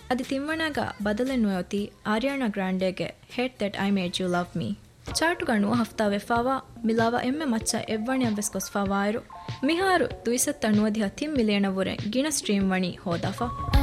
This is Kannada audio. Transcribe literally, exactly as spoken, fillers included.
ಅದಿ ತಿಮ್ಮಣಗ ಬದಲೆನ್ನುವತಿ ಆರ್ಯಾನಾ ಗ್ರಾಂಡೆಗೆ hate that I made you love me ಚಾಟುಗಣುವ ಹಫ್ತಾವೆ fava ಮಿಲಾವ ಎಮ್ಮೆ ಮಚ್ಚ ಎವ್ವಣಿಯಂ ವೆಸ್ಕೊಸ್ ಫವಾಯರು ಮಿಹಾರು ದುಯಿಸತ್ತ ನುವದಿಹ ತಿಮ್ ಮಿಲಿಯನವುರೆ ಗಿಣ ಸ್ಟ್ರೀಮ್ ವಣಿ ಹೋದಾಫಾ